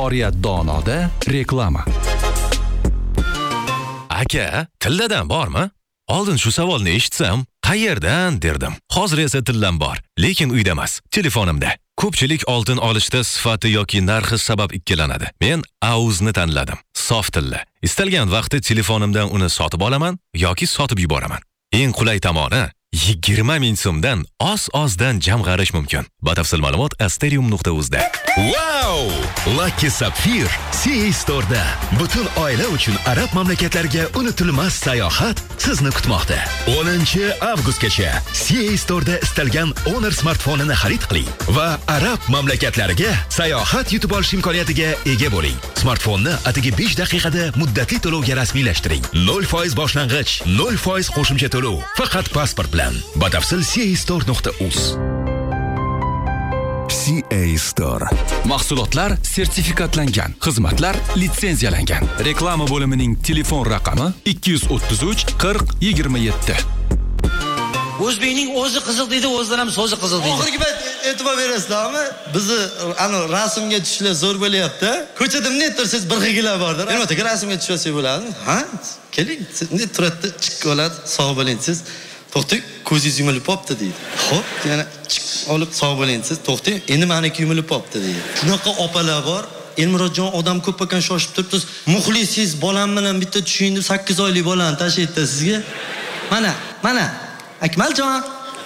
Oriyat Donoda reklama. Aka, tilladan bormi? Oldin shu savolni eshitsam, qayerdan derdim. Hozir esa tillam bor, lekin uyda emas, telefonimda. Ko'pchilik oltin olishda sifati yoki narxi sabab ikkilanadi. Men Auzni tanladim. Sof tilla. Istalgan vaqtda telefonimdan uni sotib olaman yoki sotib yuboraman. Eng qulay tomoni 20 ming so'mdan oz-ozdan jamg'arish mumkin. Batafsil ma'lumot asterium.uz da. Wow! Lucky Sapphire CA Store'da butun oila uchun arab mamlakatlariga unutilmas sayohat sizni kutmoqda. 10-avgustgacha CA Store'da istalgan Honor smartfonini xarid qiling va arab mamlakatlariga sayohat yutib olish imkoniyatiga ega bo'ling. Smartfonni atigi 5 daqiqada muddatli to'lovga rasmiylashtiring. 0% boshlang'ich, 0% qo'shimcha to'lov. Faqat pasport bilan. Batafsil castore.uz. CA Store. Mahsulotlar sertifikatlangan, xizmatlar litsenziyalangan. Reklama bo'limining telefon raqami 233 40 27. O'zbekning o'zi qiziq deydi, o'zidan ham so'zi qiziq deydi. Oxirgi payt e'tibor berasizlarmi? Bizni ana rasmga tushishlar zo'r bo'lyapti. Ko'chada netdir siz bir xillar bordir. Nima rasmga tushsak bo'ladi? Ha? Keling, net turatdi, chiqib oladi, sog' bo'ling siz. To'xting, ko'zingiz yumilib qopti deydi. Xo'p, yana olib sog' bo'ling siz. To'xting, endi meniki yumilib qopti deydi. Shunaqa opalar bor. Elmurodjon odam ko'p ekan shoshib turibsiz. Muxlisingiz bolam bilan bitta tushing deb 8 oylik bolani tashlaydi sizga. Mana. Akmaljon.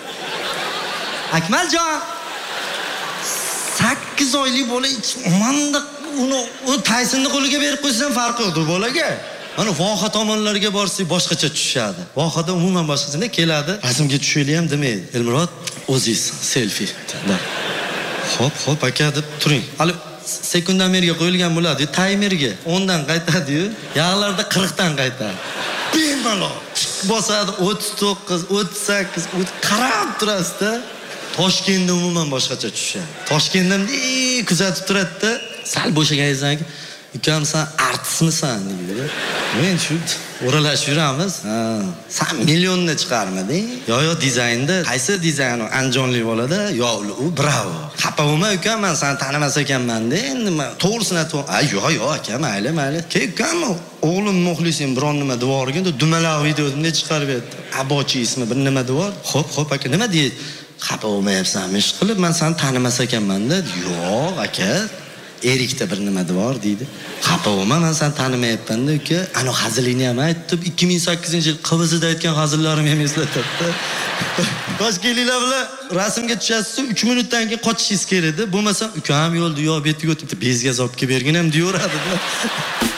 8 oylik bola manda uni Taysonni qo'liga berib qo'ysam farqi yo'q bolaga. Mana voha tomonlarga borsak boshqacha tushadi. Vohada umuman boshqacha keladi. Rasmga tushaylik ham demaydi. Elmurod, o'zingiz selfie. Xo'p aka deb turing. Hali sekundomerga qo'yilgan bo'ladi, taymerga 10 dan qaytadi-yu, yog'larda 40 dan qaytadi. Bemalol bosadi 39, 38, qarab turasizda. Toshkentda umuman boshqacha tushadi. Toshkentda kuzatib turadi-da, sal bo'shaganingizdan keyin ukam sen artistmisan deydi. Men shu o'ralashib yuramiz. Sen millionni chiqarmading. Yo dizaynda qaysi dizayn anjonli bo'ladi? Yo u bravo. Xafa bo'lma ukam, men seni tanimas ekanman-da. Endi men to'g'risini aytdim. Yo'q aka, mayli. Ukam o'g'lim muxlisim biron nima devoriga dumaloq video bunday chiqarib berdi. Abochi ismi bir nima devor. Xo'p aka, nima deydi? Xafa bo'lmayapsanmi? Ish qilib men seni tanimas ekanman-da. Yo'q aka. Erikda bir nima bor deydi. Xafa bo'lma, men seni tanimayapman-da uka. Ana hazilingni ham aytib, 2008-yil Qivizida aytgan hazillarim ham eslatadi. Toshkentliklar bilan rasmga tushasiz, 3 minutdan keyin qochishingiz kerak edi. Bo'lmasa ukam yo'lda yo betiga o'tibdi, bezgaz olib kelib bergin ham deyoradi.